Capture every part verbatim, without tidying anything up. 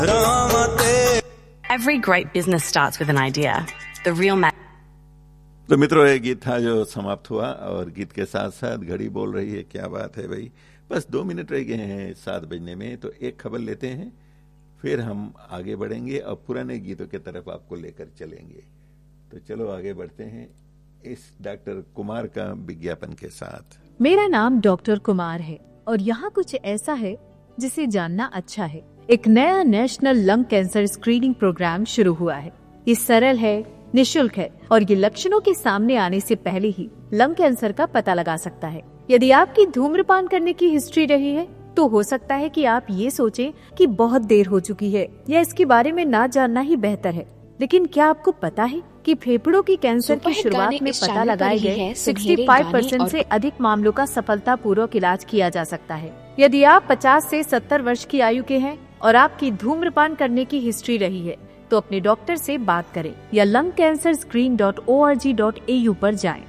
Every great business starts with an idea. The real ma- तो मित्रों, ये गीत था जो समाप्त हुआ और गीत के साथ साथ घड़ी बोल रही है। क्या बात है भाई, बस दो मिनट रह गए हैं सात बजने में, तो एक खबर लेते हैं, फिर हम आगे बढ़ेंगे और पुराने गीतों की तरफ आपको लेकर चलेंगे। तो चलो आगे बढ़ते हैं इस डॉक्टर कुमार का विज्ञापन के साथ। मेरा नाम डॉक्टर कुमार है और यहाँ कुछ ऐसा है जिसे जानना अच्छा है। एक नया national lung cancer screening programme शुरू हुआ है। ये सरल है, निशुल्क है और ये लक्षणों के सामने आने से पहले ही लंग कैंसर का पता लगा सकता है। यदि आपकी धूम्रपान करने की हिस्ट्री रही है तो हो सकता है कि आप ये सोचें कि बहुत देर हो चुकी है या इसके बारे में ना जानना ही बेहतर है। लेकिन क्या आपको पता है कि फेफड़ों की कैंसर की शुरुआत में पता लगाए गए पैंसठ परसेंट से अधिक मामलों का सफलतापूर्वक इलाज किया जा सकता है। यदि आप पचास से सत्तर वर्ष की आयु के हैं और आपकी धूम्रपान करने की हिस्ट्री रही है तो अपने डॉक्टर से बात करें या lung cancer screen dot O R G dot A you पर जाएं।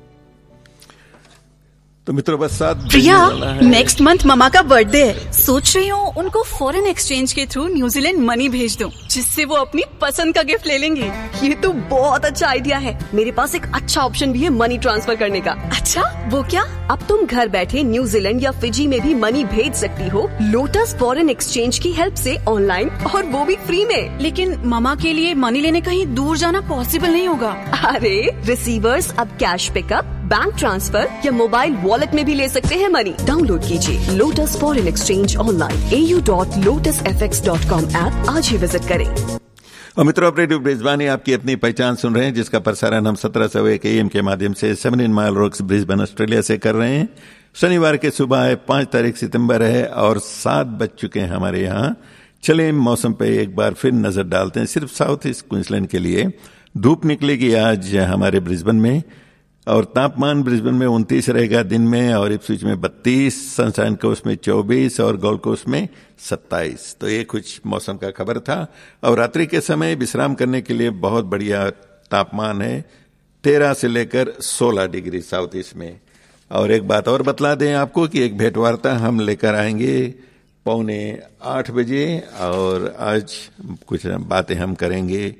तो मित्रों, बस साथ प्रिया, नेक्स्ट मंथ ममा का बर्थडे है। सोच रही हूँ उनको फॉरेन एक्सचेंज के थ्रू न्यूजीलैंड मनी भेज दूँ, जिससे वो अपनी पसंद का गिफ्ट ले लेंगी। ये तो बहुत अच्छा आइडिया है। मेरे पास एक अच्छा ऑप्शन भी है मनी ट्रांसफर करने का। अच्छा, वो क्या? अब तुम घर बैठे न्यूजीलैंड या फिजी में भी मनी भेज सकती हो लोटस फॉरेन एक्सचेंज की हेल्प से ऑनलाइन, और वो भी फ्री में। लेकिन ममा के लिए मनी लेने कहीं दूर जाना पॉसिबल नहीं होगा। अरे रिसीवर्स अब कैश पिकअप, बैंक ट्रांसफर या मोबाइल वॉलेट में भी ले सकते हैं मनी। डाउनलोड कीजिए लोटस फॉरेन एक्सचेंज ऑनलाइन ए U dot lotus F x dot com app आज ही विजिट करें। और मित्रों, रेडियो ब्रिस्बेन आपकी अपनी पहचान सुन रहे हैं, जिसका प्रसारण हम सत्रह सौ एक एएम के माध्यम से seven mile rocks Brisbane Australia से कर रहे हैं। शनिवार के सुबह है, पांच तारीख सितंबर है और सात बज चुके हैं हमारे यहाँ। चले मौसम पे एक बार फिर नजर डालते हैं। सिर्फ साउथ ईस्ट क्वींसलैंड के लिए धूप निकलेगी आज हमारे ब्रिस्बेन में, और तापमान ब्रिस्बेन में उनतीस रहेगा दिन में, और इप्सविच में बत्तीस, सनशाइन कोस्ट में चौबीस और गोल्ड कोस्ट में सत्ताईस। तो ये कुछ मौसम का खबर था। और रात्रि के समय विश्राम करने के लिए बहुत बढ़िया तापमान है, तेरह से लेकर सोलह डिग्री साउथ ईस्ट में। और एक बात और बतला दें आपको कि एक भेंटवार्ता हम लेकर आएंगे पौने आठ बजे, और आज कुछ बातें हम करेंगे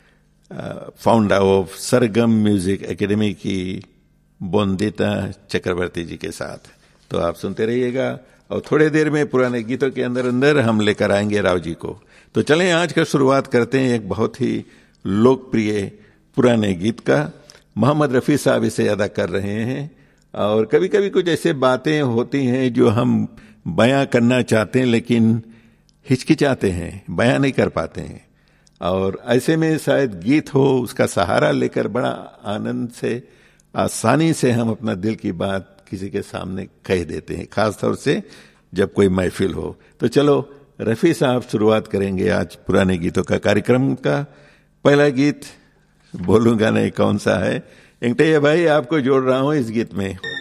founder of Sargam music academy की बोंदिता चक्रवर्ती जी के साथ। तो आप सुनते रहिएगा, और थोड़े देर में पुराने गीतों के अंदर अंदर हम लेकर आएंगे राव जी को। तो चलें आज का शुरुआत करते हैं एक बहुत ही लोकप्रिय पुराने गीत का। मोहम्मद रफी साहब इसे अदा कर रहे हैं, और कभी कभी कुछ ऐसे बातें होती हैं जो हम बयां करना चाहते हैं लेकिन हिचकिचाते हैं, बयां नहीं कर पाते हैं, और ऐसे में शायद गीत हो, उसका सहारा लेकर बड़ा आनंद से, आसानी से हम अपना दिल की बात किसी के सामने कह देते हैं, खासतौर से जब कोई महफिल हो। तो चलो रफी साहब शुरुआत करेंगे आज पुराने गीतों का कार्यक्रम का। पहला गीत बोलूंगा नहीं कौन सा है, वेंकटैया भाई आपको जोड़ रहा हूं इस गीत में।